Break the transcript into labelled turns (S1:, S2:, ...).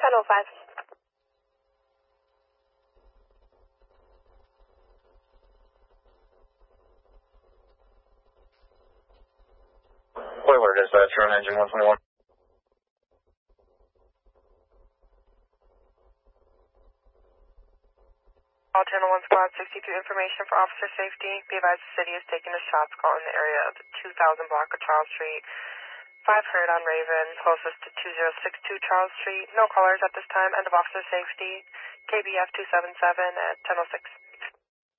S1: 1005.
S2: Boiler dispatcher on engine 121.
S3: All Channel 1 Squad 62 information for officer safety. Be advised the city is taking a shots call in the area of the 2000 block of Charles Street. 5 heard on Raven, closest to 2062 Charles Street. No callers at this time. End of officer safety. KBF 277 at 1006.